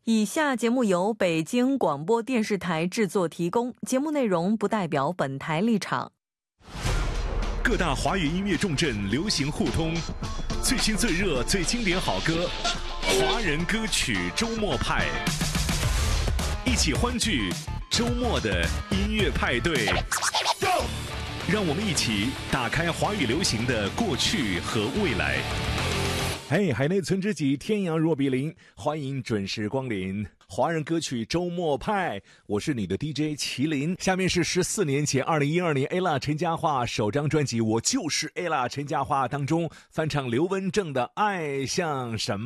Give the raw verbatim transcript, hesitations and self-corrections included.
以下节目由北京广播电视台制作提供，节目内容不代表本台立场。 各大华语音乐重镇流行互通，最新最热最经典好歌，华人歌曲周末派，一起欢聚周末的音乐派对。让我们一起打开华语流行的过去和未来。嘿，海内存知己，天涯若比邻，欢迎准时光临华人歌曲周末派，我是你的 D J 麒麟。下面是十四年前二零一二年 ella 陈嘉桦首张专辑《我就是 ella 陈嘉桦》当中翻唱刘文正的《爱像什么》。